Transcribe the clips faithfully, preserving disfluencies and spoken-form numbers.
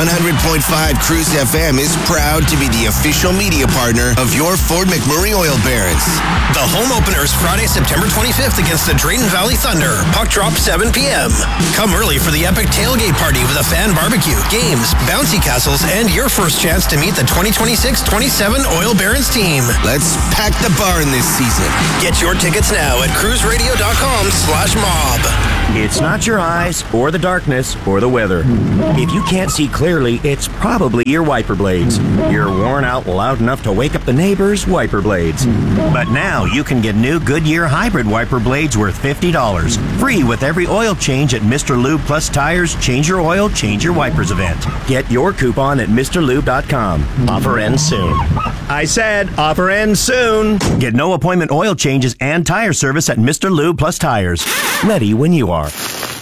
one hundred point five Cruise F M is proud to be the official media partner of your Fort McMurray Oil Barons. The home opener is Friday, September twenty-fifth against the Drayton Valley Thunder. Puck drop seven p.m. Come early for the epic tailgate party with a fan barbecue, games, bouncy castles, and your first chance to meet the twenty twenty-six twenty-seven Oil Barons team. Let's pack the barn this season. Get your tickets now at cruise radio dot com slash mob. It's not your eyes, or the darkness, or the weather. If you can't see clearly, it's probably your wiper blades. You're worn out loud enough to wake up the neighbors' wiper blades. But now you can get new Goodyear hybrid wiper blades worth fifty dollars. Free with every oil change at Mister Lube Plus Tires Change Your Oil, Change Your Wipers event. Get your coupon at Mr Lube dot com. Offer ends soon. I said offer ends soon. Get no appointment oil changes and tire service at Mister Lube Plus Tires. Ready when you are.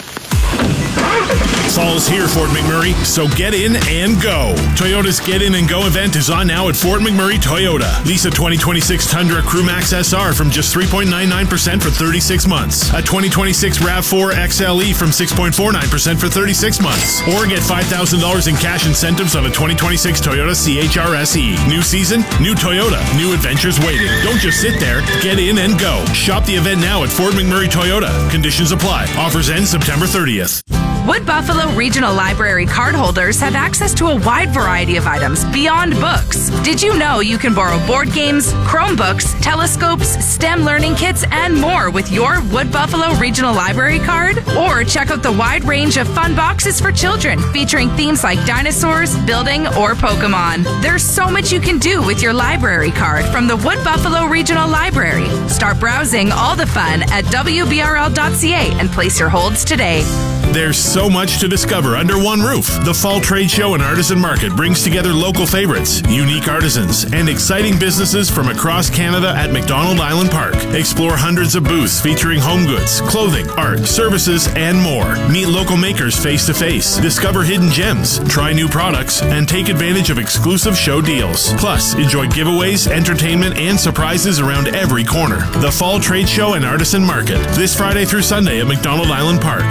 Fall's here, Fort McMurray, so get in and go. Toyota's Get In and Go event is on now at Fort McMurray Toyota. Lease a twenty twenty-six Tundra Crewmax S R from just three point nine nine percent for thirty-six months. A twenty twenty-six RAV four X L E from six point four nine percent for thirty-six months. Or get five thousand dollars in cash incentives on a twenty twenty-six Toyota C H R S E. New season, new Toyota, new adventures waiting. Don't just sit there. Get in and go. Shop the event now at Fort McMurray Toyota. Conditions apply. Offers end September thirtieth. Wood Buffalo Regional Library cardholders have access to a wide variety of items beyond books. Did you know you can borrow board games, Chromebooks, telescopes, STEM learning kits, and more with your Wood Buffalo Regional Library card? Or check out the wide range of fun boxes for children featuring themes like dinosaurs, building, or Pokemon. There's so much you can do with your library card from the Wood Buffalo Regional Library. Start browsing all the fun at W B R L dot C A and place your holds today. There's so much to discover under one roof. The Fall Trade Show and Artisan Market brings together local favorites, unique artisans, and exciting businesses from across Canada at McDonald Island Park. Explore hundreds of booths featuring home goods, clothing, art, services, and more. Meet local makers face to face. Discover hidden gems, try new products, and take advantage of exclusive show deals. Plus, enjoy giveaways, entertainment, and surprises around every corner. The Fall Trade Show and Artisan Market, this Friday through Sunday at McDonald Island Park.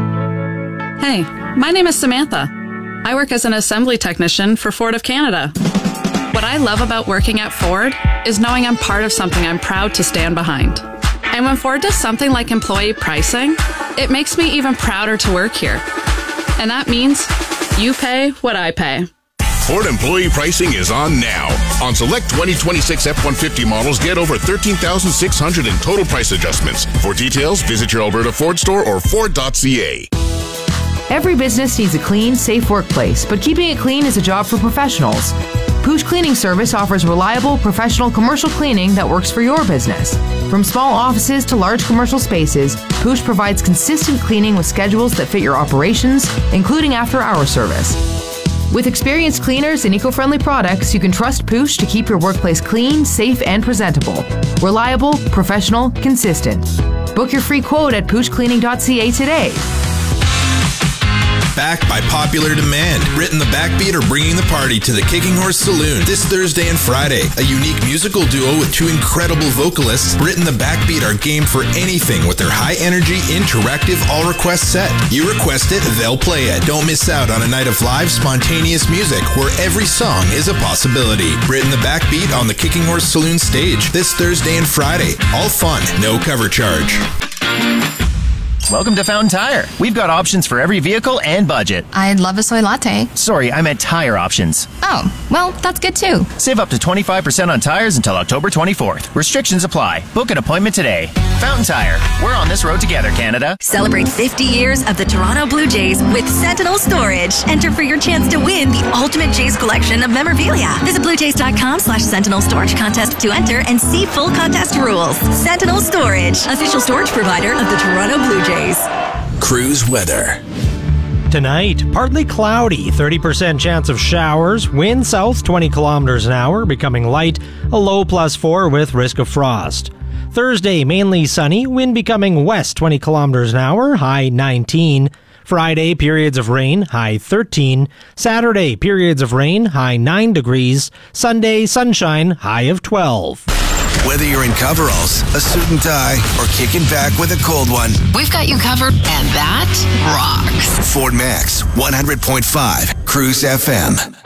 Hey, my name is Samantha. I work as an assembly technician for Ford of Canada. What I love about working at Ford is knowing I'm part of something I'm proud to stand behind. And when Ford does something like employee pricing, it makes me even prouder to work here. And that means you pay what I pay. Ford employee pricing is on now. On select twenty twenty-six F one fifty models, get over thirteen thousand six hundred in total price adjustments. For details, visit your Alberta Ford store or Ford dot C A. Every business needs a clean, safe workplace, but keeping it clean is a job for professionals. Poosh Cleaning Service offers reliable, professional commercial cleaning that works for your business. From small offices to large commercial spaces, Poosh provides consistent cleaning with schedules that fit your operations, including after-hour service. With experienced cleaners and eco-friendly products, you can trust Poosh to keep your workplace clean, safe, and presentable. Reliable, professional, consistent. Book your free quote at poosh cleaning dot C A today. Back by popular demand, Brit and the Backbeat are bringing the party to the Kicking Horse Saloon this Thursday and Friday. A unique musical duo with two incredible vocalists, Brit and the Backbeat are game for anything with their high-energy, interactive all-request set. You request it, they'll play it. Don't miss out on a night of live, spontaneous music where every song is a possibility. Brit and the Backbeat on the Kicking Horse Saloon stage this Thursday and Friday. All fun, no cover charge. Welcome to Fountain Tire. We've got options for every vehicle and budget. I'd love a soy latte. Sorry, I meant tire options. Oh, well, that's good too. Save up to twenty-five percent on tires until October twenty-fourth. Restrictions apply. Book an appointment today. Fountain Tire. We're on this road together, Canada. Celebrate fifty years of the Toronto Blue Jays with Sentinel Storage. Enter for your chance to win the ultimate Jays collection of memorabilia. Visit bluejays.com slash Sentinel Storage Contest to enter and see full contest rules. Sentinel Storage, official storage provider of the Toronto Blue Jays. Cruise weather. Tonight, partly cloudy, thirty percent chance of showers, wind south twenty kilometers an hour, becoming light, a low plus four with risk of frost. Thursday, mainly sunny, wind becoming west twenty kilometers an hour, high nineteen. Friday, periods of rain, high thirteen. Saturday, periods of rain, high nine degrees. Sunday, sunshine, high of twelve. Whether you're in coveralls, a suit and tie, or kicking back with a cold one, we've got you covered, and that rocks. Ford Max, one hundred point five Cruise F M.